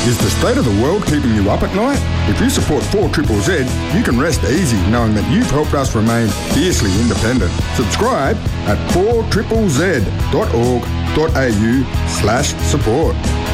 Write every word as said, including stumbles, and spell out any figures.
Is the state of the world keeping you up at night? If you support four triple Z, you can rest easy knowing that you've helped us remain fiercely independent. Subscribe at four triple z dot org dot a u slash support.